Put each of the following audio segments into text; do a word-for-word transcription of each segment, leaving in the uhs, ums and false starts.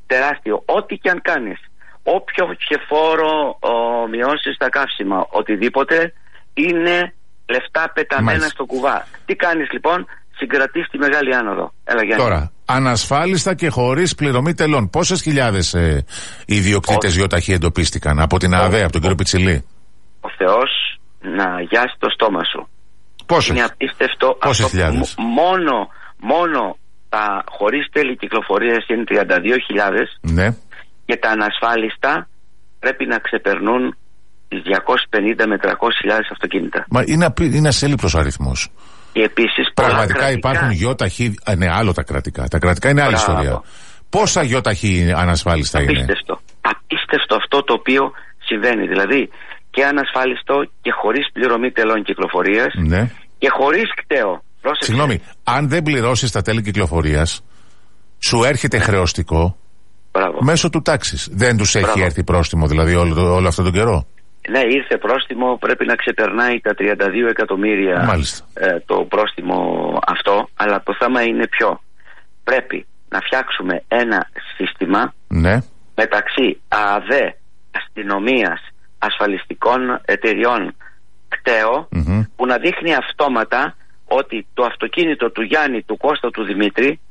τεράστιο. Ό,τι και αν κάνεις, όποιο και φόρο μειώσεις στα καύσιμα, οτιδήποτε, είναι λεφτά πεταμένα Μάλιστα. στο κουβά. Τι κάνεις λοιπόν? Συγκρατείς τη Μεγάλη Άνοδο. Έλα, Γιάννη. Τώρα, ανασφάλιστα και χωρίς πληρωμή τελών, πόσες χιλιάδες ε, ιδιοκτήτες γιοταχή εντοπίστηκαν από την ΑΔΕ, από τον κύριο Πιτσιλή? Ο Θεός να γιάσει το στόμα σου. Πόσες? Είναι απίστευτο. Πόσες αυτό, χιλιάδες? Μόνο, μόνο τα χωρίς τέλη κυκλοφορίας είναι τριάντα δύο χιλιάδες. Ναι. Και τα ανασφάλιστα πρέπει να ξεπερνούν τις διακόσιες πενήντα με τριακόσιες χιλιάδες αυτοκίνητα. Μα είναι, απει, είναι ασέλιπτος ο αριθμός. Και επίσης πραγματικά κρατικά... υπάρχουν γιοταχή. Ναι, άλλο τα κρατικά. Τα κρατικά είναι άλλη Μπράβο. ιστορία. Πόσα γιοταχή ανασφάλιστα είναι? Απίστευτο. Απίστευτο αυτό το οποίο συμβαίνει. Δηλαδή και ανασφάλιστο και χωρίς πληρωμή τελών κυκλοφορίας, ναι. και χωρίς κταίο. Πρόσεξε. Συγγνώμη, αν δεν πληρώσεις τα τέλη κυκλοφορίας, σου έρχεται ναι. χρεωστικό Μπράβο. μέσω του τάξης. Δεν τους έχει Μπράβο. έρθει πρόστιμο δηλαδή όλο, όλο αυτόν τον καιρό? Ναι, ήρθε πρόστιμο, πρέπει να ξεπερνάει τα τριάντα δύο εκατομμύρια ε, το πρόστιμο αυτό, αλλά το θέμα είναι ποιο? Πρέπει να φτιάξουμε ένα σύστημα ναι. μεταξύ ΑΔΕ, αστυνομίας, ασφαλιστικών εταιριών, κταίο, mm-hmm. που να δείχνει αυτόματα ότι το αυτοκίνητο του Γιάννη, του Κώστα, του Δημήτρη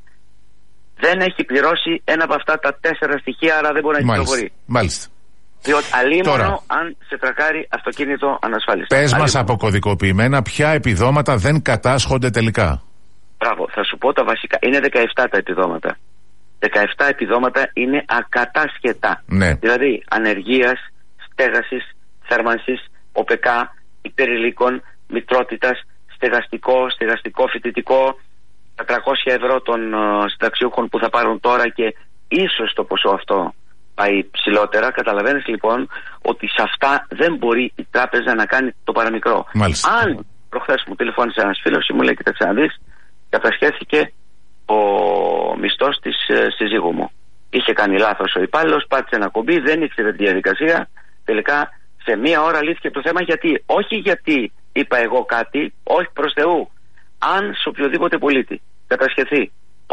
δεν έχει πληρώσει ένα από αυτά τα τέσσερα στοιχεία, άρα δεν μπορεί να κυκλοφορεί. Μάλιστα. Διότι αλλήμωνο αν σε τρακάρει αυτοκίνητο ανασφάλιστο. Πες μας αποκωδικοποιημένα ποια επιδόματα δεν κατάσχονται τελικά. Μπράβο, θα σου πω τα βασικά. Είναι δεκαεπτά τα επιδόματα. δεκαεπτά επιδόματα είναι ακατάσχετα. Ναι. Δηλαδή ανεργίας, στέγασης, θέρμανσης, ΟΠΕΚΑ, υπερηλίκων, μητρότητας, στεγαστικό, στεγαστικό φοιτητικό, τα τριακόσια ευρώ των uh, συνταξιούχων που θα πάρουν τώρα και ίσως το ποσό αυτό πάει ψηλότερα. Καταλαβαίνεις λοιπόν ότι σε αυτά δεν μπορεί η τράπεζα να κάνει το παραμικρό. Μάλιστα. Αν προχθές μου τηλεφώνησε ένας φίλος και μου λέει, κοίταξε να δεις, κατασχέθηκε ο μισθός της ε, συζύγου μου. Είχε κάνει λάθος ο υπάλληλος, πάτησε ένα κουμπί, δεν ήξερε τη διαδικασία. Τελικά σε μία ώρα λύθηκε το θέμα. Γιατί? Όχι γιατί είπα εγώ κάτι, όχι προς Θεού. Αν σε οποιοδήποτε πολίτη κατασχεθεί ο,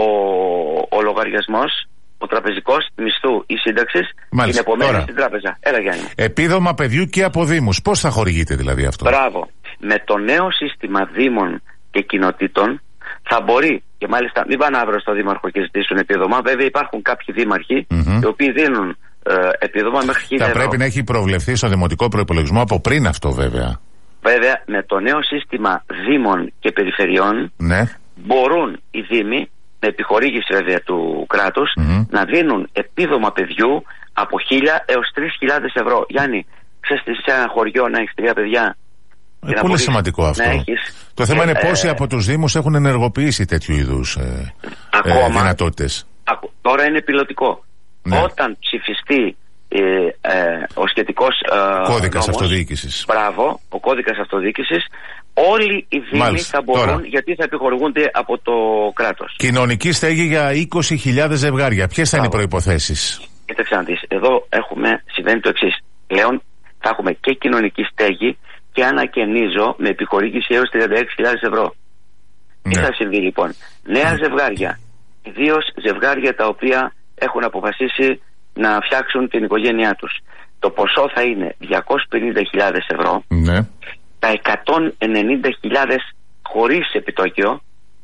ο λογαριασμός, ο τραπεζικός μισθού ή σύνταξης, είναι επομένως στην τράπεζα. Έλα, Γιάννη. Επίδομα παιδιού και από δήμους. Πώς θα χορηγείται δηλαδή αυτό? Μπράβο. Με το νέο σύστημα δήμων και κοινοτήτων θα μπορεί, και μάλιστα μην πάνε αύριο στο δήμαρχο και ζητήσουν επίδομα. Βέβαια υπάρχουν κάποιοι δήμαρχοι mm-hmm. οι οποίοι δίνουν ε, επίδομα μέχρι χίλια ευρώ. Θα πρέπει να έχει προβλεφθεί στο δημοτικό προϋπολογισμό από πριν αυτό βέβαια. Βέβαια με το νέο σύστημα δήμων και περιφερειών ναι. μπορούν οι δήμοι, με επιχορήγηση βέβαια του κράτους, mm-hmm. να δίνουν επίδομα παιδιού από χίλια έως τρεις χιλιάδες ευρώ. Γιάννη, ξέρεις σε ένα χωριό να έχεις τρία παιδιά? Ε, πολύ μπορείς, σημαντικό αυτό. Έχεις, το θέμα ε, είναι πόσοι ε, από τους δήμους έχουν ενεργοποιήσει τέτοιου είδους ε, ακόμα, ε, δυνατότητες. Ακού, τώρα είναι πιλωτικό. Ναι. Όταν ψηφιστεί ε, ε, ο σχετικός ε, κώδικας αυτοδιοίκησης. Μπράβο, ο κώδικας αυτοδιοίκησης. Όλοι οι δήμοι Μάλιστα. θα μπορούν, τώρα. γιατί θα επιχορηγούνται από το κράτος. Κοινωνική στέγη για είκοσι χιλιάδες ζευγάρια. Ποιες θα είναι οι προϋποθέσεις? Κοίταξε να δεις. Εδώ έχουμε, συμβαίνει το εξής. Πλέον θα έχουμε και κοινωνική στέγη και ανακαινίζω με επιχορήγηση έως τριάντα έξι χιλιάδες ευρώ. Ναι. Τι θα συμβεί λοιπόν? Νέα ναι. ζευγάρια, ιδίως ζευγάρια τα οποία έχουν αποφασίσει να φτιάξουν την οικογένειά τους. Το ποσό θα είναι διακόσιες πενήντα χιλιάδες ευρώ. Ναι. Τα εκατόν ενενήντα χιλιάδες χωρίς επιτόκιο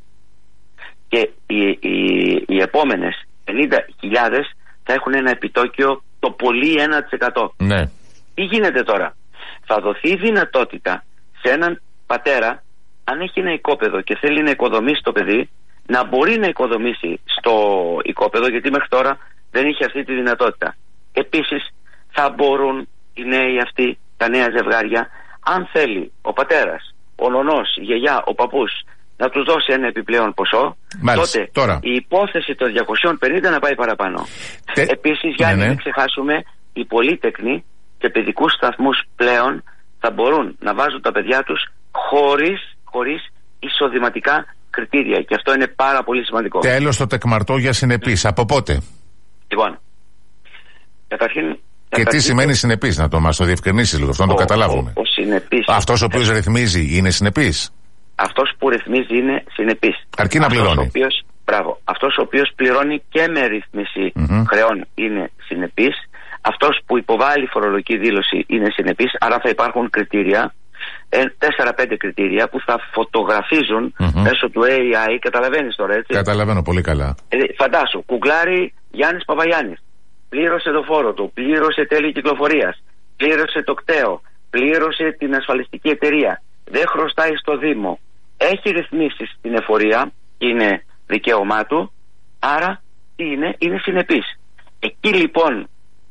και οι, οι, οι επόμενες πενήντα χιλιάδες θα έχουν ένα επιτόκιο το πολύ ένα τοις εκατό. Ναι. Τι γίνεται τώρα? Θα δοθεί η δυνατότητα σε έναν πατέρα, αν έχει ένα οικόπεδο και θέλει να οικοδομήσει το παιδί, να μπορεί να οικοδομήσει στο οικόπεδο, γιατί μέχρι τώρα δεν είχε αυτή τη δυνατότητα. Επίσης θα μπορούν οι νέοι αυτοί, τα νέα ζευγάρια, αν θέλει ο πατέρας, ο νονός, η γιαγιά, ο παππούς, να τους δώσει ένα επιπλέον ποσό, Μάλιστα. τότε τώρα. η υπόθεση των διακοσίων πενήντα να πάει παραπάνω. Τε... Επίσης, για να ναι, ναι. μην ξεχάσουμε, οι πολύτεκνοι και παιδικούς σταθμούς πλέον θα μπορούν να βάζουν τα παιδιά τους χωρίς, χωρίς εισοδηματικά κριτήρια. Και αυτό είναι πάρα πολύ σημαντικό. Τέλος το τεκμαρτό για συνεπής. Από πότε? Λοιπόν, καταρχήν... Και τι σημαίνει συνεπής, να το μας το διευκρινίσεις λίγο, αυτό να το καταλάβουμε. Ο, ο συνεπής. Αυτός ο οποίος ρυθμίζει είναι συνεπής. Αυτός που ρυθμίζει είναι συνεπής. Αρκεί να πληρώνει. Ο οποίος, Μπράβο. Αυτός ο οποίος πληρώνει και με ρύθμιση mm-hmm. χρεών είναι συνεπής. Αυτός που υποβάλλει φορολογική δήλωση είναι συνεπής. Άρα θα υπάρχουν κριτήρια, τέσσερα πέντε κριτήρια που θα φωτογραφίζουν mm-hmm. μέσω του έι άι. Καταλαβαίνεις τώρα, έτσι? Καταλαβαίνω πολύ καλά. Ε, φαντάσου, κουκλάρει Γιάννης Παπαγιάννης. Πλήρωσε το φόρο του, πλήρωσε τέλη κυκλοφορίας, πλήρωσε το κταίο, πλήρωσε την ασφαλιστική εταιρεία, δεν χρωστάει στο Δήμο, έχει ρυθμίσει στην εφορία, είναι δικαίωμά του, άρα τι είναι, είναι συνεπής. Εκεί λοιπόν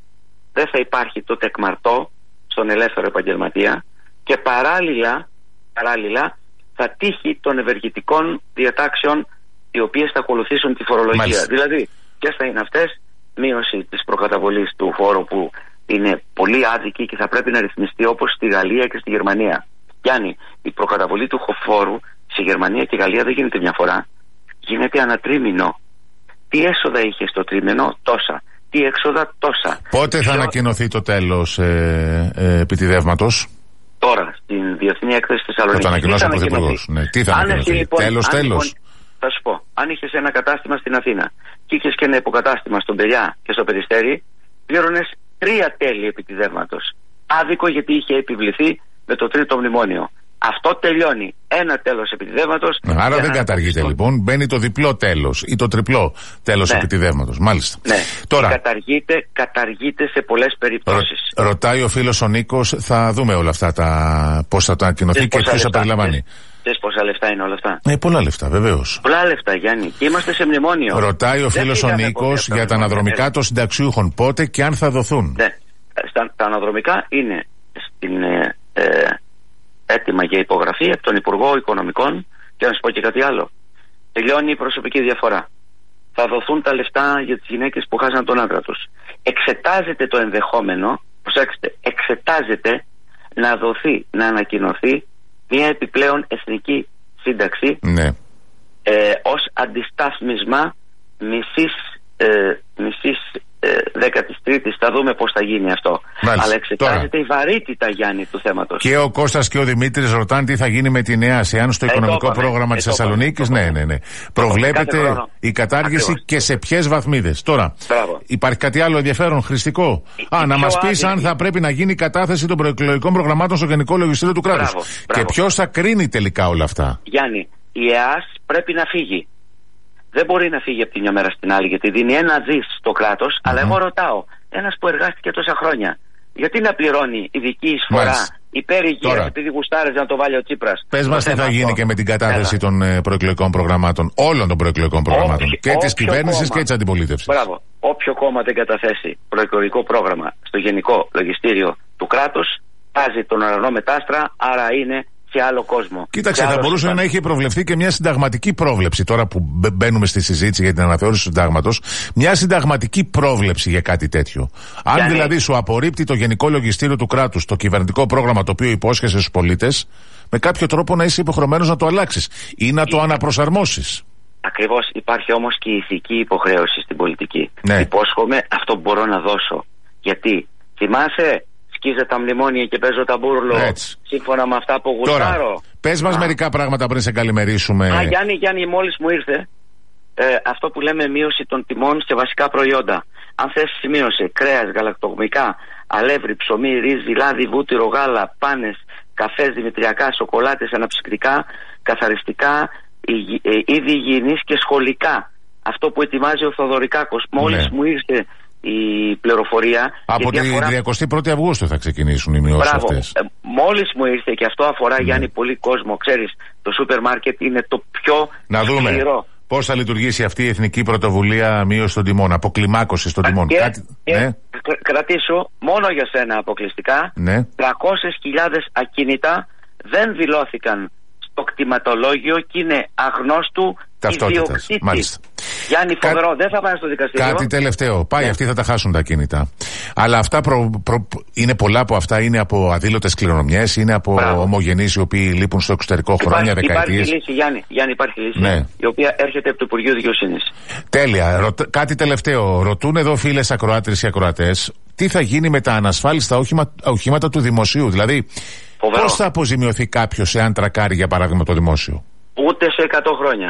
δεν θα υπάρχει το τεκμαρτό στον ελεύθερο επαγγελματία και παράλληλα, παράλληλα θα τύχει των ευεργετικών διατάξεων οι οποίες θα ακολουθήσουν τη φορολογία. Μάλιστα. Δηλαδή, ποιες θα είναι αυτές? Μείωση της προκαταβολής του φόρου που είναι πολύ άδικη και θα πρέπει να ρυθμιστεί όπως στη Γαλλία και στη Γερμανία. Γιάννη, η προκαταβολή του φόρου στη Γερμανία και Γαλλία δεν γίνεται μια φορά. Γίνεται ανατρίμηνο. Τι έσοδα είχε στο τρίμηνο? Τόσα. Τι έξοδα? Τόσα. Πότε θα Ποιο... ανακοινωθεί το τέλος ε, ε, επιτιδεύματος? Τώρα, στην Διεθνή Έκθεση της Θεσσαλονίκης. Θα το ανακοινώσει ο Πρωθυπουργός. Ναι. Τι θα ανακοινωθεί? Λοιπόν, τέλος, τέλος. Λοιπόν, θα σου πω, αν είχες ένα κατάστημα στην Αθήνα και είχες και ένα υποκατάστημα στον Πελιά και στο Περιστέρι, πλήρωνες τρία τέλη επιτιδεύματος. Άδικο, γιατί είχε επιβληθεί με το τρίτο μνημόνιο. Αυτό τελειώνει. Ένα τέλος επιτιδεύματος. Άρα δεν καταργείται στο... λοιπόν. Μπαίνει το διπλό τέλος ή το τριπλό τέλος ναι. επιτιδεύματος. Μάλιστα. Ναι. Τώρα... Καταργείται, καταργείται σε πολλές περιπτώσεις. Ρω... Ρωτάει ο φίλος ο Νίκος, θα δούμε όλα αυτά τα πώς θα τα ανακοινωθεί και ποιος θα περιλαμβάνει. Ξέρεις πόσα λεφτά είναι όλα αυτά? Ε, πολλά λεφτά, βεβαίως. Πολλά λεφτά, Γιάννη. Και είμαστε σε μνημόνιο. Ρωτάει ο φίλος ο Νίκος για τα αναδρομικά των συνταξιούχων. Πότε και αν θα δοθούν? Ναι. Στα, τα αναδρομικά είναι στην, ε, ε, έτοιμα για υπογραφή από τον Υπουργό Οικονομικών. Και να σου πω και κάτι άλλο. Τελειώνει η προσωπική διαφορά. Θα δοθούν τα λεφτά για τις γυναίκες που χάσαν τον άντρα τους. Εξετάζεται το ενδεχόμενο, προσέξτε, εξετάζεται να δοθεί, να ανακοινωθεί μια επιπλέον εθνική σύνταξη ναι. ε, ως αντιστάθμισμα μισής, ε, μισής ε, δέκατης τρίτης. Θα δούμε πώς θα γίνει αυτό. Μάλιστα. Αλλά εξετάζεται τώρα η βαρύτητα, Γιάννη, του θέματος. Και ο Κώστας και ο Δημήτρης ρωτάνε τι θα γίνει με τη ΕΑΣ, εάν στο ε, οικονομικό είπαμε, πρόγραμμα ε, της Θεσσαλονίκης ναι, ναι, ναι. προβλέπεται η κατάργηση ακριβώς. Και σε ποιες βαθμίδες. Τώρα, μπράβο. Υπάρχει κάτι άλλο ενδιαφέρον, χρηστικό? Η, Α, η να μας πεις αν θα πρέπει να γίνει η κατάθεση των προεκλογικών προγραμμάτων στο Γενικό Λογιστήριο του κράτους. Μπράβο, μπράβο. Και ποιος θα κρίνει τελικά όλα αυτά? Γιάννη, η ΕΑΣ πρέπει να φύγει. Δεν μπορεί να φύγει από τη μια μέρα στην άλλη, γιατί δίνει ένα δις στο κράτος. Mm-hmm. Αλλά εγώ ρωτάω, ένας που εργάστηκε τόσα χρόνια, γιατί να πληρώνει ειδική εισφορά υπέρ υγείας, επειδή γουστάρεζε να το βάλει ο Τσίπρας? Πες μας τι θα γίνει αυτό και με την κατάθεση Έλα. των προεκλογικών προγραμμάτων, όλων των προεκλογικών προγραμμάτων. Όποιο, και της κυβέρνησης και της αντιπολίτευσης. Μπράβο. Όποιο κόμμα δεν καταθέσει προεκλογικό πρόγραμμα στο Γενικό Λογιστήριο του κράτους, βάζει τον ουρανό μετάστρα, άρα είναι σε άλλο κόσμο. Κοίταξε, θα μπορούσε συντά... να έχει προβλεφθεί και μια συνταγματική πρόβλεψη. Τώρα που μπαίνουμε στη συζήτηση για την αναθεώρηση του συντάγματος, μια συνταγματική πρόβλεψη για κάτι τέτοιο. Αν για δηλαδή ναι. σου απορρίπτει το Γενικό Λογιστήριο του κράτους το κυβερνητικό πρόγραμμα το οποίο υπόσχεσαι στους πολίτες, με κάποιο τρόπο να είσαι υποχρεωμένος να το αλλάξεις ή να το αναπροσαρμόσεις. Ακριβώς. Υπάρχει όμως και η ηθική υποχρέωση στην πολιτική. Ναι. Υπόσχομαι αυτό που μπορώ να δώσω. Γιατί θυμάσαι. Σκίζε τα μνημόνια και παίζω ταμπούρλο σύμφωνα με αυτά που γουστάρω. Τώρα, πες μας Α. μερικά πράγματα πριν σε καλημερίσουμε. Α, Γιάννη, Γιάννη, μόλις μου ήρθε ε, αυτό που λέμε μείωση των τιμών σε βασικά προϊόντα. Αν θες σημείωσε κρέας, γαλακτοκομικά, αλεύρι, ψωμί, ρύζι, λάδι, βούτυρο, γάλα, πάνες, καφές, δημητριακά, σοκολάτες, αναψυκτικά, καθαριστικά, είδη υγιεινής και σχολικά. Αυτό που ετοιμάζει ο Θοδωρικάκος. Μόλις ναι. μου ήρθε η πληροφορία. Από την διαφορά... τριακοστή πρώτη Αυγούστου θα ξεκινήσουν οι μειώσεις αυτές. Ε, μόλις μου ήρθε και αυτό αφορά ναι. Γιάννη πολύ κόσμο. Ξέρεις, το σούπερ μάρκετ είναι το πιο να δούμε σκληρό. Πώς θα λειτουργήσει αυτή η εθνική πρωτοβουλία μείωση των τιμών, αποκλιμάκωση των τιμών. Και, Κάτι... και ναι. κρατήσω μόνο για σένα αποκλειστικά. Ναι. τριακόσιες χιλιάδες ακίνητα δεν δηλώθηκαν στο κτηματολόγιο και είναι αγνώστου ιδιοκτήτη. Γιάννη, φοβερό, Κα... δεν θα πάνε στο δικαστήριο. Κάτι τελευταίο. Πάει, ναι. αυτοί θα τα χάσουν τα κίνητα. Αλλά αυτά προ... Προ... είναι πολλά από αυτά είναι από αδήλωτες κληρονομιές, είναι από ομογενείς οι οποίοι λείπουν στο εξωτερικό υπάρχει, χρόνια, δεκαετίες. Υπάρχει λύση, Γιάννη, Γιάννη υπάρχει λύση, ναι. η οποία έρχεται από το Υπουργείο Δικαιοσύνης. Τέλεια. Ρω... Κάτι τελευταίο. Ρωτούν εδώ φίλες ακροάτρες ή ακροατές, τι θα γίνει με τα ανασφάλιστα όχημα... οχήματα του δημοσίου. Δηλαδή, πώς θα αποζημιωθεί κάποιος εάν τρακάρει, για παράδειγμα, το δημόσιο? Ούτε σε εκατό χρόνια.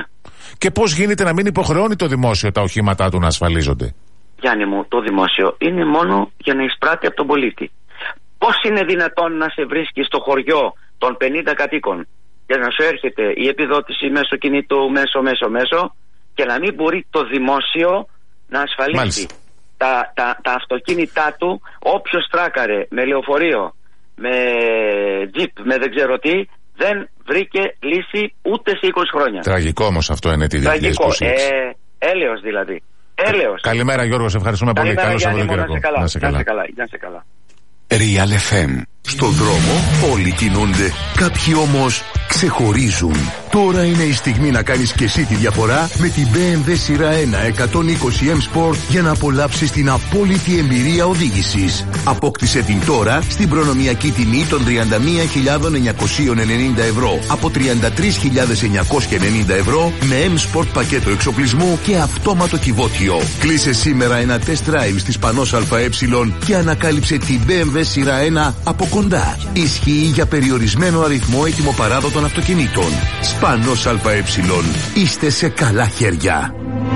Και πώς γίνεται να μην υποχρεώνει το δημόσιο τα οχήματά του να ασφαλίζονται? Γιάννη μου, το δημόσιο είναι μόνο για να εισπράττει από τον πολίτη. Πώς είναι δυνατόν να σε βρίσκει στο χωριό των πενήντα κατοίκων και να σου έρχεται η επιδότηση μέσω κινητού, μέσω, μέσω, μέσω, και να μην μπορεί το δημόσιο να ασφαλίσει τα, τα, τα αυτοκίνητά του? Όποιος τράκαρε με λεωφορείο, με τζιπ, με δεν ξέρω τι, δεν βρήκε λύση ούτε σε είκοσι χρόνια. Τραγικό όμως αυτό είναι, τη διεθνής υποστήριξη. Ε, έλεος δηλαδή. Έλεος. Καλημέρα Γιώργο, σε ευχαριστούμε πολύ. Καλημέρα, Καλώς Γιάννη, να σε καλά. Να σε καλά. Να σε καλά. Να σε καλά. Real εφ εμ. Στον δρόμο όλοι κινούνται, κάποιοι όμως ξεχωρίζουν. Τώρα είναι η στιγμή να κάνεις και εσύ τη διαφορά με την μπι εμ ντάμπλιου σειρά ένα εκατόν είκοσι εμ Sport για να απολαύσεις την απόλυτη εμπειρία οδήγησης. Απόκτησε την τώρα στην προνομιακή τιμή των τριάντα μία χιλιάδες εννιακόσια ενενήντα ευρώ από τριάντα τρεις χιλιάδες εννιακόσια ενενήντα ευρώ με M Sport πακέτο εξοπλισμού και αυτόματο κυβότιο. Κλείσε σήμερα ένα test drive στις Πανός ΑΕ και ανακάλυψε την μπι εμ ντάμπλιου σειρά ένα από κοντά. Ισχύει για περιορισμένο αριθμό ετοιμοπαράδοτων αυτοκινήτων. Σπανός ΑΕ. Είστε σε καλά χέρια.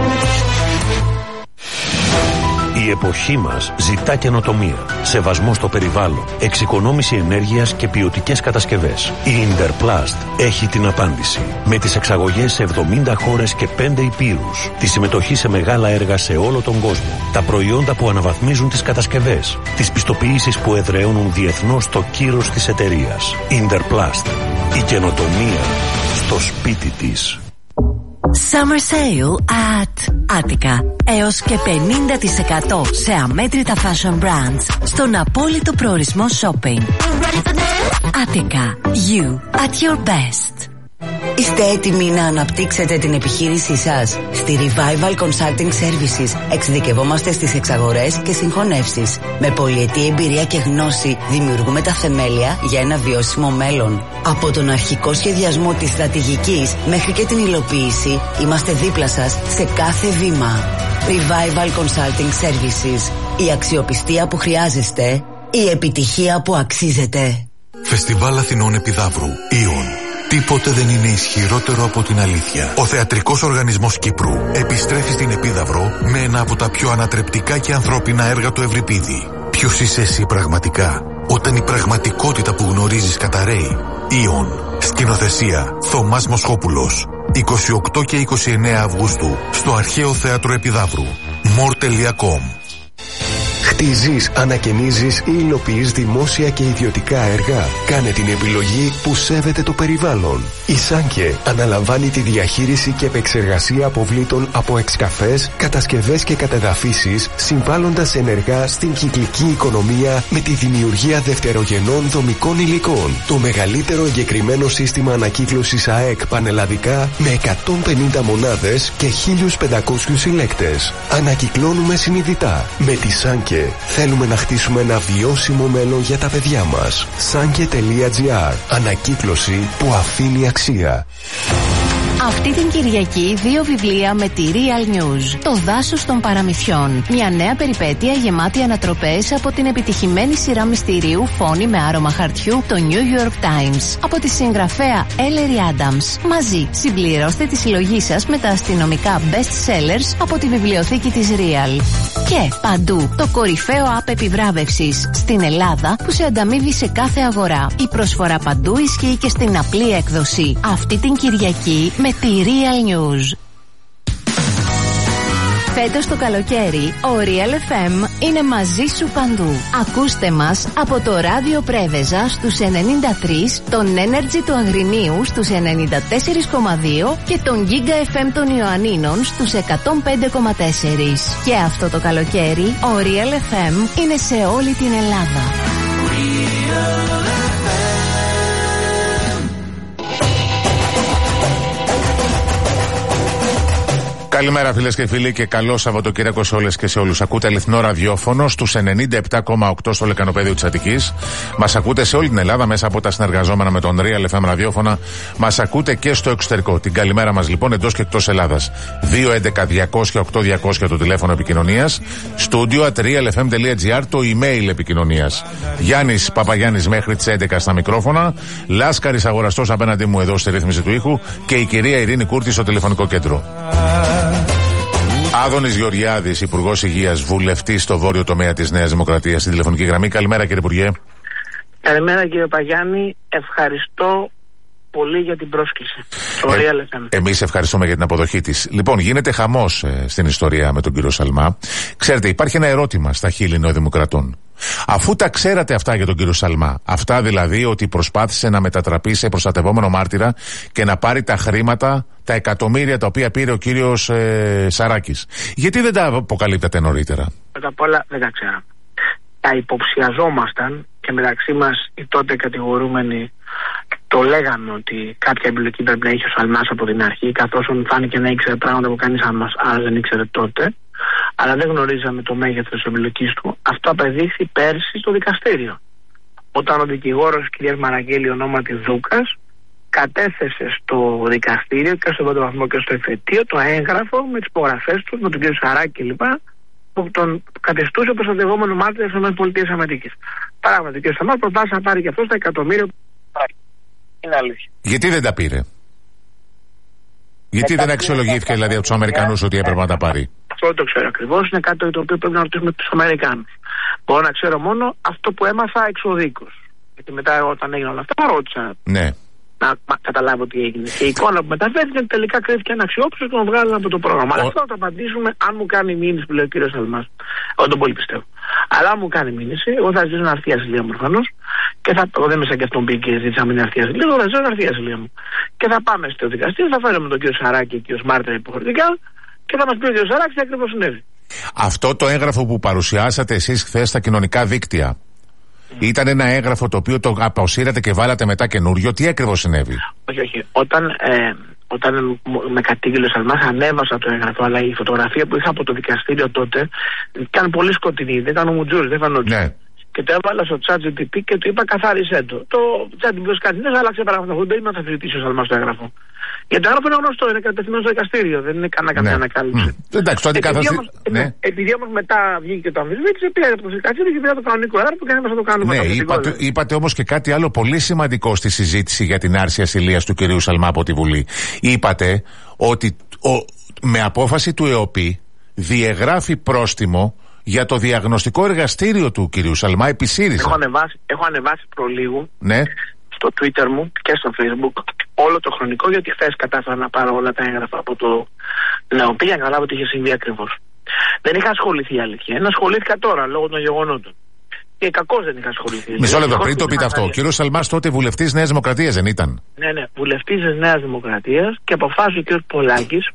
Η εποχή μας ζητά καινοτομία, σεβασμό στο περιβάλλον, εξοικονόμηση ενέργειας και ποιοτικές κατασκευές. Η Interplast έχει την απάντηση. Με τις εξαγωγές σε εβδομήντα χώρες και πέντε υπήρους, τη συμμετοχή σε μεγάλα έργα σε όλο τον κόσμο, τα προϊόντα που αναβαθμίζουν τις κατασκευές, τις πιστοποιήσεις που εδραιώνουν διεθνώς το κύρος της εταιρείας. Interplast. Η καινοτομία στο σπίτι της. Summer Sale at Attica. Έως και πενήντα τοις εκατό σε αμέτρητα fashion brands στον απόλυτο προορισμό shopping. Attica. You at your best. Είστε έτοιμοι να αναπτύξετε την επιχείρησή σας? Στη Revival Consulting Services εξειδικευόμαστε στις εξαγορές και συγχωνεύσεις. Με πολυετή εμπειρία και γνώση δημιουργούμε τα θεμέλια για ένα βιώσιμο μέλλον. Από τον αρχικό σχεδιασμό της στρατηγικής μέχρι και την υλοποίηση, είμαστε δίπλα σας σε κάθε βήμα. Revival Consulting Services. Η αξιοπιστία που χρειάζεστε, η επιτυχία που αξίζετε. Φεστιβάλ Αθηνών Επιδαύρου. Ιον. Τίποτε δεν είναι ισχυρότερο από την αλήθεια. Ο Θεατρικός Οργανισμός Κύπρου επιστρέφει στην Επίδαυρο με ένα από τα πιο ανατρεπτικά και ανθρώπινα έργα του Ευρυπίδη. Ποιος είσαι εσύ πραγματικά, όταν η πραγματικότητα που γνωρίζεις καταραίει? Ιον. Σκηνοθεσία Θωμάς Μοσχόπουλος. είκοσι οκτώ και είκοσι εννέα Αυγούστου στο Αρχαίο Θέατρο Επιδαύρου. more τελεία com. Χτίζεις, ανακαινίζεις ή υλοποιείς δημόσια και ιδιωτικά έργα? Κάνε την επιλογή που σέβεται το περιβάλλον. Η Σάνκε αναλαμβάνει τη διαχείριση και επεξεργασία αποβλήτων από εξκαφές, κατασκευές και κατεδαφίσεις, συμβάλλοντας ενεργά στην κυκλική οικονομία με τη δημιουργία δευτερογενών δομικών υλικών. Το μεγαλύτερο εγκεκριμένο σύστημα ανακύκλωσης ΑΕΚ πανελλαδικά με εκατόν πενήντα μονάδες και χίλιους πεντακόσιους συλλέκτες. Ανακυκλώνουμε συνειδητά. Με τη Σάνκε θέλουμε να χτίσουμε ένα βιώσιμο μέλλον για τα παιδιά μας. Sanke τελεία τζι άρ. Ανακύκλωση που αφήνει αξία. Αυτή την Κυριακή δύο βιβλία με τη Real News. Το δάσος των παραμυθιών. Μια νέα περιπέτεια γεμάτη ανατροπές από την επιτυχημένη σειρά μυστηρίου Φόνη με άρωμα χαρτιού, το New York Times. Από τη συγγραφέα Ellery Adams. Μαζί συμπληρώστε τη συλλογή σας με τα αστυνομικά best sellers από τη βιβλιοθήκη της Real. Και παντού το κορυφαίο app επιβράβευσης στην Ελλάδα που σε ανταμείβει σε κάθε αγορά. Η προσφορά παντού ισχύει και στην απλή έκδοση. Αυτή την Κυριακή με τη Real News. Φέτος το καλοκαίρι, ο Real εφ εμ είναι μαζί σου παντού. Ακούστε μας από το ράδιο Πρέβεζα στους ενενήντα τρία, τον Energy του Αγρινίου στους ενενήντα τέσσερα κόμμα δύο και τον Giga εφ εμ των Ιωαννίνων στους εκατόν πέντε κόμμα τέσσερα. Και αυτό το καλοκαίρι, ο Real εφ εμ είναι σε όλη την Ελλάδα. Καλημέρα φίλες και φίλοι και καλό Σαββατοκύριακο σε όλες και σε όλους. Ακούτε αληθινό ραδιόφωνο στους ενενήντα επτά κόμμα οκτώ στο λεκανοπέδιο της Αττικής. Μας ακούτε σε όλη την Ελλάδα μέσα από τα συνεργαζόμενα με τον Real εφ εμ ραδιόφωνα. Μας ακούτε και στο εξωτερικό. Την καλημέρα μας λοιπόν εντός και εκτός Ελλάδας. δύο έντεκα διακόσια οκτώ διακόσια το τηλέφωνο επικοινωνίας. Studio at realfm.gr το email επικοινωνίας. Γιάννης Παπαγιάννης μέχρι τις έντεκα στα μικρόφωνα. Λάσκαρης αγοραστός απέναντί μου εδώ στη ρύθμιση του ήχου. Και η κυρία Ειρήνη Κούρτη στο τηλεφωνικό κέντρο. Άδωνης Γεωργιάδης, Υπουργός Υγείας, βουλευτής στο βόρειο τομέα της Νέας Δημοκρατίας, στην τηλεφωνική γραμμή. Καλημέρα κύριε Υπουργέ. Καλημέρα κύριε Παγιάννη, ευχαριστώ πολύ για την πρόσκληση. Ε, εμείς ευχαριστούμε για την αποδοχή της. Λοιπόν, γίνεται χαμός ε, στην ιστορία με τον κύριο Σαλμά. Ξέρετε, υπάρχει ένα ερώτημα στα χείλη νεοδημοκρατών. Αφού τα ξέρατε αυτά για τον κύριο Σαλμά, αυτά δηλαδή ότι προσπάθησε να μετατραπεί σε προστατευόμενο μάρτυρα και να πάρει τα χρήματα, τα εκατομμύρια τα οποία πήρε ο κύριος ε, Σαράκης, γιατί δεν τα αποκαλύπτατε νωρίτερα? Πρώτα απ' όλα δεν τα ξέραμε. Τα υποψιαζόμασταν και μεταξύ μας οι τότε κατηγορούμενοι το λέγαμε ότι κάποια εμπλοκή πρέπει να είχε ο Σαλμάς από την αρχή, καθώς φάνηκε να ήξερε πράγματα που κανείς άλλος δεν ήξερε τότε. Αλλά δεν γνωρίζαμε το μέγεθος της εμπλοκής του. Αυτό απεδείχθη πέρσι στο δικαστήριο, όταν ο δικηγόρος κ. Μαραγγέλη ονόματι Δούκας κατέθεσε στο δικαστήριο και στο πρώτο βαθμό και στο εφετείο το έγγραφο με τις υπογραφές του, με τον κ. Σαράκη κλπ, που τον κατεστούσε προστατευόμενο μάρτυρα στις ΗΠΑ. Πράγματι, ο κ. Σαμάρ προσπάθησε να πάρει και αυτό τα εκατομμύρια που πάρει. Είναι αλήθεια. Γιατί δεν τα πήρε? Γιατί δεν αξιολογήθηκε δηλαδή από τους Αμερικανούς ότι έπρεπε να τα πάρει? Αυτό δεν το ξέρω ακριβώς. Είναι κάτι το οποίο πρέπει να ρωτήσουμε τους Αμερικάνους. Μπορώ να ξέρω μόνο αυτό που έμαθα εξωδίκως. Γιατί μετά, όταν έγιναν όλα αυτά, ρώτησα ναι. να καταλάβω τι έγινε. Και η εικόνα που μεταφέρθηκε τελικά κρίθηκε ένα αξιόπιστο και τον βγάλανε από το πρόγραμμα. Ο... Αλλά αυτό θα το απαντήσουμε αν μου κάνει μήνυση που λέει ο κύριος Σαλμάς. Εγώ τον πολύ πιστεύω. Αλλά αν μου κάνει μήνυση, εγώ θα ζητήσω να έρθει η ασυλία μου προφανώς. Και θα, εγώ δεν είμαι σαν και αυτόν πήγε και ζήτησα να μην έρθει η ασυλία, εγώ θα ζητήσω να έρθει η ασυλία μου. Και θα πάμε στο δικαστήριο, θα φέρουμε τον κύριο Σαράκη και ο Μάρτυρα υποχρεωτικά και θα μας πει ο κύριος Σαράκης τι ακριβώς συνέβη. Αυτό το έγγραφο που παρουσιάσατε εσείς χθες στα κοινωνικά δίκτυα, mm. ήταν ένα έγγραφο το οποίο το αποσύρατε και βάλατε μετά καινούριο? Τι ακριβώς συνέβη? Όχι, όχι. Όταν, ε, όταν με κατήγγειλε ο Σαλμάς, ανέβασα το έγγραφο, αλλά η φωτογραφία που είχα από το δικαστήριο τότε ήταν πολύ σκοτεινή. Δεν ήταν ο Μουτζούρης, δεν φανόταν. Ναι. Και το έβαλα στο ChatGPT και του είπα καθάρισέ το. Το ChatGPT κάτι δεν άλλαξε παράγοντα. Δεν πρέπει να θα συζητήσει ο Σαλμάς το έγγραφο. Γιατί το έγγραφο είναι γνωστό, είναι κατευθυνμένο στο δικαστήριο. Δεν είναι κανένα καμιά ανακάλυψη. Mm. Εντάξει, το αντικαταστή. Ναι. Επειδή όμως μετά βγήκε και το αμφισβήτησε, πήγα από το δικαστήριο και πήρα το κανονικό έγγραφο και κανένα θα το κάνουμε. Ναι, είπατε, είπατε όμως και κάτι άλλο πολύ σημαντικό στη συζήτηση για την άρση ασυλίας του κυρίου Σαλμά από τη Βουλή. Είπατε ότι ο, με απόφαση του ΕΟΠΗ διεγράφει πρόστιμο για το διαγνωστικό εργαστήριο του κυρίου Σαλμά επί ΣΥΡΙΖΑ. Έχω ανεβάσει, έχω ανεβάσει προλίγου ναι. στο Twitter μου και στο Facebook όλο το χρονικό, γιατί χθες κατάφερα να πάρω όλα τα έγγραφα από το ΝΕΟΠΗ για να καταλάβω τι είχε συμβεί ακριβώς. Δεν είχα ασχοληθεί, αλήθεια. Είναι ασχολήθηκα τώρα λόγω των γεγονότων. Και κακώς δεν είχα ασχοληθεί. Μισό λεπτό, πριν το πείτε αυτό. Ο κύριος Σαλμάς τότε βουλευτής Νέας Δημοκρατίας δεν ήταν? Ναι, ναι, βουλευτής της Νέας Δημοκρατίας και αποφάσισε ο κύριος Πολάκης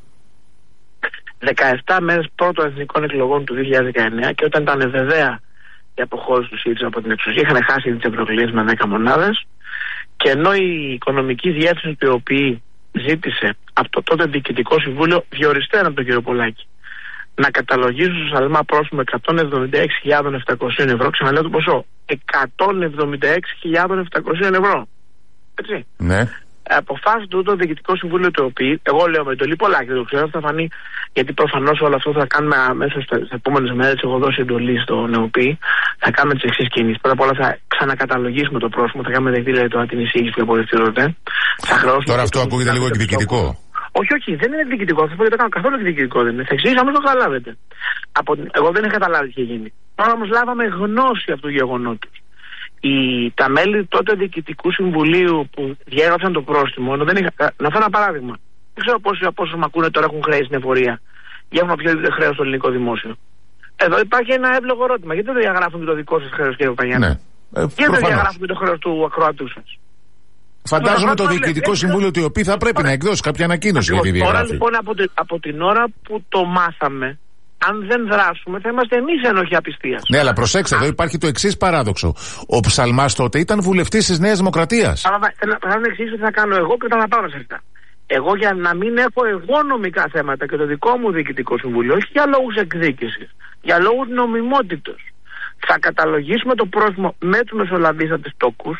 δεκαεπτά μέρες πρώτων εθνικών εκλογών του δύο χιλιάδες δεκαεννέα, και όταν ήταν βεβαία η αποχώρηση του ΣΥΡΙΖΑ από την εξουσία, είχαν χάσει τις ευρωεκλογές με δέκα μονάδες, και ενώ η οικονομική διεύθυνση του ΕΟΠΗ ζήτησε από το τότε Διοικητικό Συμβούλιο, διοριστέν από τον κύριο Πολάκη, να καταλογίσουν στο Σαλμά πρόστιμο εκατόν εβδομήντα έξι χιλιάδες επτακόσια ευρώ, ξαναλέω το ποσό, εκατόν εβδομήντα έξι χιλιάδες επτακόσια ευρώ. Έτσι. Ναι. Αποφάσισε το, το Διοικητικό Συμβούλιο του ΕΟΠΗ, εγώ λέω με εντολή Πολάκη, δεν το ξέρω, θα φανεί, γιατί προφανώς όλο αυτό θα κάνουμε αμέσως στις επόμενες μέρες. Έχω δώσει εντολή στον ΕΟΠΗ, θα κάνουμε τις εξής κινήσεις. Πρώτα απ' όλα θα ξανακαταλογίσουμε το πρόσωπο, θα κάνουμε δεκτή δηλαδή τώρα την εισήγηση που αποδεχτήρονται. Τώρα αυτό ακούγεται λίγο εκδικητικό. Όχι, όχι, δεν είναι εκδικητικό. Θα πω γιατί το κάνω καθόλου εκδικητικό δεν είναι. Θα εξηγήσω αμέσως το καταλάβετε. Από... Εγώ δεν είχα καταλάβει τι είχε γίνει. Τώρα όμως λάβαμε γνώση αυτού του γεγονότος. Οι, τα μέλη τότε Διοικητικού Συμβουλίου που διέγραψαν το πρόστιμο, ενώ δεν είχα, να φέρω ένα παράδειγμα. Δεν ξέρω πόσοι από όσους με ακούνε τώρα έχουν χρέη στην εφορία ή έχουν οποιοδήποτε χρέος στο ελληνικό δημόσιο. Εδώ υπάρχει ένα εύλογο ερώτημα. Γιατί δεν διαγράφουν το δικό σας χρέος, κύριε Παγιάννη? Ναι. Ε, Γιατί δεν διαγράφουν το χρέος του ακροατού σας? Φαντάζομαι το Διοικητικό Συμβούλιο του ΕΟΠΗ θα πρέπει να εκδώσει κάποια ανακοίνωση για τη διαγραφή. Τώρα λοιπόν από, τη, από την ώρα που το μάθαμε, αν δεν δράσουμε, θα είμαστε εμείς ένοχοι απιστίας. Ναι, αλλά προσέξτε, εδώ υπάρχει το εξής παράδοξο. Ο Σαλμάς τότε ήταν βουλευτής της Νέας Δημοκρατίας. Θα να εξηγήσω τι θα κάνω εγώ και θα τα πάω σε αυτά. Εγώ για να μην έχω εγώ νομικά θέματα και το δικό μου διοικητικό συμβούλιο, όχι για λόγους εκδίκησης, για λόγους νομιμότητος, θα καταλογίσουμε το πρόστιμο με τους μεσολαβήσαντες τόκους,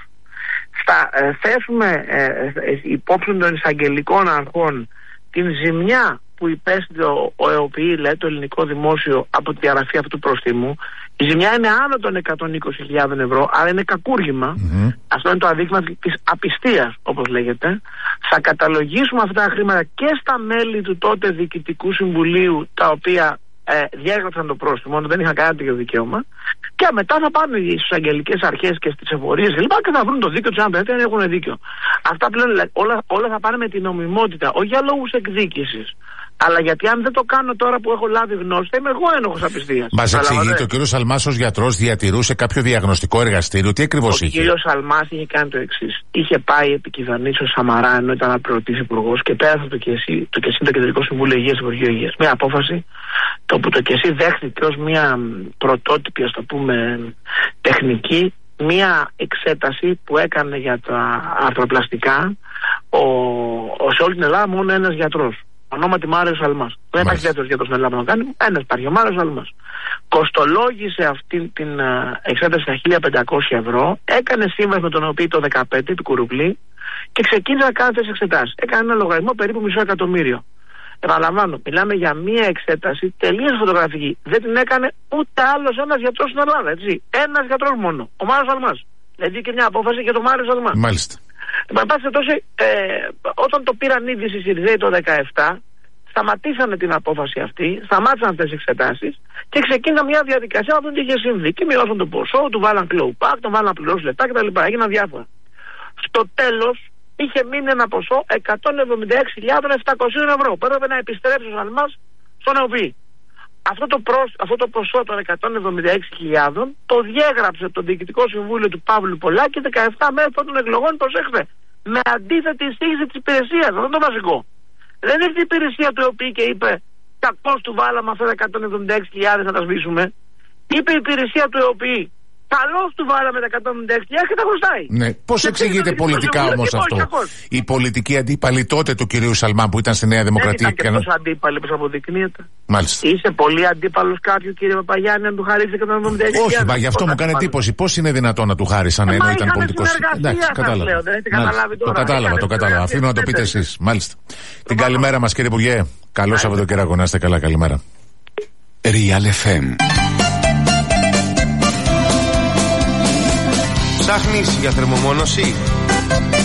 θα ε, θέσουμε ε, ε, υπόψη των εισαγγελικών αρχών την ζημιά που υπέστη ο, ο ΕΟΠΗ, λέει, το ελληνικό δημόσιο, από τη διαγραφή αυτού του προστίμου. Η ζημιά είναι άνω των εκατόν είκοσι χιλιάδες ευρώ, άρα είναι κακούργημα. Mm-hmm. Αυτό είναι το αδείγμα της απιστίας, όπως λέγεται. Θα καταλογίσουμε αυτά τα χρήματα και στα μέλη του τότε Διοικητικού Συμβουλίου, τα οποία ε, διέγραψαν το πρόστιμο, δεν είχαν κανένα τέτοιο δικαίωμα. Και μετά θα πάνε στις αγγελικές αρχές και στις εφορίες και λοιπά και θα βρουν το δίκαιο τους, αν δεν έχουν δίκιο. Αυτά πλέον όλα, όλα θα πάνε με την νομιμότητα, όχι για λόγους εκδίκησης. Αλλά γιατί αν δεν το κάνω τώρα που έχω λάβει γνώση, θα είμαι εγώ ένοχος απιστίας. Μας εξηγείτε, ο κ. Σαλμάς ως γιατρός διατηρούσε κάποιο διαγνωστικό εργαστήριο, τι ακριβώς είχε? Ο κ. Σαλμάς είχε κάνει το εξής. Είχε πάει επί κυβερνήσεως Σαμαρά, ενώ ήταν αναπληρωτής υπουργός, και πέρασε το ΚΕΣΥ, το ΚΕΣΥ, το Κεντρικό Συμβούλιο Υγείας, Υπουργείο Υγείας. Μια απόφαση, το που το ΚΕΣΥ δέχτηκε ως μια πρωτότυπη, ας το πούμε, τεχνική, μια εξέταση που έκανε για τα αρθροπλαστικά ο, ο, σε όλη την Ελλάδα μόνο ένας γιατρός. Ονόματι Μάριος Σαλμάς. Δεν υπάρχει δεύτερος γιατρός στην Ελλάδα να το κάνει. Ένας υπάρχει, ο Μάριος Σαλμάς. Κοστολόγησε αυτή την uh, εξέταση στα χίλια πεντακόσια ευρώ, έκανε σύμβαση με τον οποίο το δεκαπέντε, επί Κουρουπλή, και ξεκίνησε να κάνει τις εξετάσεις. Έκανε ένα λογαριασμό περίπου μισό εκατομμύριο. Επαναλαμβάνω, μιλάμε για μία εξέταση τελείως φωτογραφική. Δεν την έκανε ούτε άλλος ένας γιατρός στην Ελλάδα, έτσι. Ένας γιατρός μόνο. Ο Μάριος Σαλμάς. Δηλαδή και μια απόφαση για τον Μάριο Σαλμά. Μάλιστα. Εν πάση περιπτώσει, ε, όταν το πήραν ήδη στη Σιριζέη το δεκαεπτά, σταματήσανε την απόφαση αυτή, σταμάτησαν αυτές τις εξετάσεις και ξεκίνησαν μια διαδικασία να δουν τι είχε συμβεί. Και μειώσαν το ποσό, του βάλαν κλοουπάκ, τον βάλαν να πληρώσει λεφτά κτλ. Έγιναν διάφορα. Στο τέλος είχε μείνει ένα ποσό εκατόν εβδομήντα έξι χιλιάδες επτακόσια ευρώ που έπρεπε να επιστρέψει ο Σαλμάς στον ΕΟΠΗ. Αυτό το, προς, αυτό το ποσό των εκατόν εβδομήντα έξι χιλιάδες το διέγραψε το Διοικητικό Συμβούλιο του Παύλου Πολάκη δεκαεπτά μέρες των εκλογών, προσέξτε, με αντίθετη εισήγηση της υπηρεσίας. Αυτό είναι το βασικό. Δεν ήρθε η υπηρεσία του ΕΟΠΗ και είπε κακώς του βάλαμε αυτά τα εκατόν εβδομήντα έξι χιλιάδες να τα σβήσουμε. Είπε η υπηρεσία του ΕΟΠΗ καλώς του βάλαμε τα εκατόν εβδομήντα έξι χιλιάδες και τα χρωστάει. Ναι, πώς εξηγείται πολιτικά όμως αυτό? Η πολιτική αντίπαλη τότε του κυρίου Σαλμά που ήταν στη Νέα Δημοκρατία. Δεν ήταν και τόσο αντίπαλη όπως αποδεικνύεται. Μάλιστα. Είσαι πολύ αντίπαλος κάποιου, κύριε Παπαγιάννη, αν του χαρίσει εκατόν εβδομήντα έξι χιλιάδες? Όχι, μα γι' αυτό μου κάνει εντύπωση. Πώς είναι δυνατόν να του χάρισαν ενώ ήταν πολιτικός? Εντάξει, κατάλαβα. Το κατάλαβα, το κατάλαβα. Αφήνω να το πείτε εσείς. Μάλιστα. Την καλημέρα μας, κύριε Υπουργέ. Καλό Σαββατοκύριακο, να είστε καλά. Καλημέρα. Real εφ εμ. Ψάχνεις για θερμομόνωση?